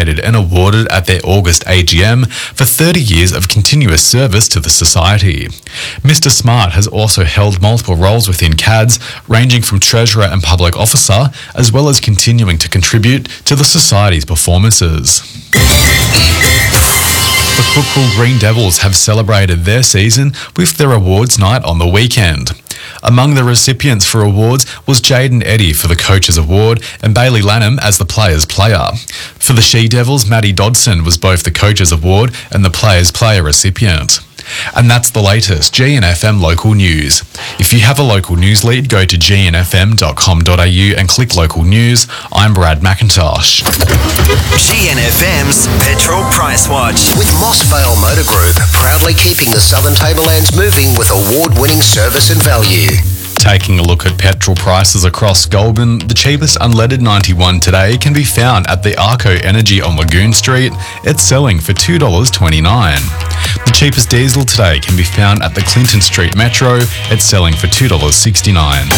nominated and awarded at their August AGM for 30 years of continuous service to the Society. Mr Smart has also held multiple roles within CADS, ranging from Treasurer and Public Officer, as well as continuing to contribute to the Society's performances. The Cookville Green Devils have celebrated their season with their awards night on the weekend. Among the recipients for awards was Jaden Eddy for the Coaches Award and Bailey Lanham as the Players Player. For the She Devils, Maddie Dodson was both the Coaches Award and the Players Player recipient. And that's the latest GNFM local news. If you have a local news lead, go to gnfm.com.au and click local news. I'm Brad McIntosh. GNFM's Petrol Price Watch. With Mossvale Motor Group, proudly keeping the Southern Tablelands moving with award-winning service and value. Taking a look at petrol prices across Goulburn, the cheapest unleaded 91 today can be found at the Arco Energy on Lagoon Street. It's selling for $2.29. The cheapest diesel today can be found at the Clinton Street Metro. It's selling for $2.69.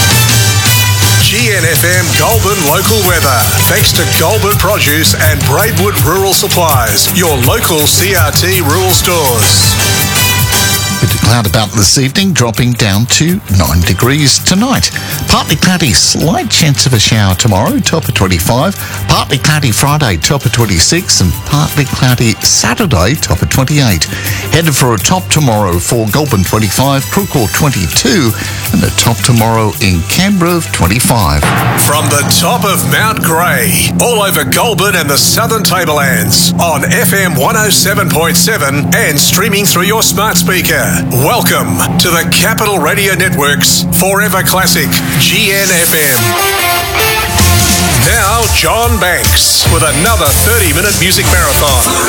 GNFM Goulburn local weather. Thanks to Goulburn Produce and Braidwood Rural Supplies, your local CRT rural stores. Bit of cloud about this evening, dropping down to 9 degrees tonight. Partly cloudy, slight chance of a shower tomorrow, top of 25. Partly cloudy Friday, top of 26. And partly cloudy Saturday, top of 28. Headed for a top tomorrow for Goulburn 25, Crookhorn 22, and a top tomorrow in Canberra of 25. From the top of Mount Grey, all over Goulburn and the Southern Tablelands, on FM 107.7 and streaming through your smart speaker. Welcome to the Capital Radio Network's Forever Classic, GNFM. Now, John Banks with another 30-minute music marathon.